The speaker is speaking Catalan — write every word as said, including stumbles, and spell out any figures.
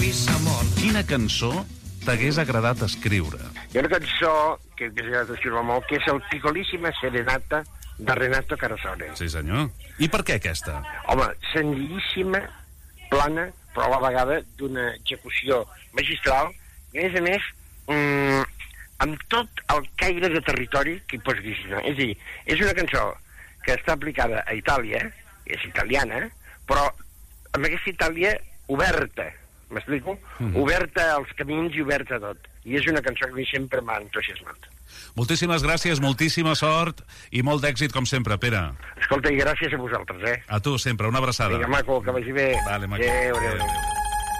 Quina cançó t'hagués agradat escriure? Hi ha una cançó que m'hagués agradat escriure molt, que és el Picolíssima Serenata de Renato Carosone. Sí, senyor. I per què aquesta? Home, senzillíssima, plana, però a la vegada d'una execució magistral, i a més a més, mmm, amb tot el caire de territori que hi pots imaginar. És a dir, és una cançó que està aplicada a Itàlia, és italiana, però amb aquesta Itàlia oberta, m'explico? Mm. Oberta als camins i oberta a tot. I és una cançó que a mi sempre m'ha entusiasmat. Moltíssimes gràcies, moltíssima sort i molt d'èxit, com sempre, Pere. Escolta, i gràcies a vosaltres, eh? A tu, sempre. Una abraçada. Vinga, maco, que vagi bé. Vale, maco. Adéu, adéu, adéu.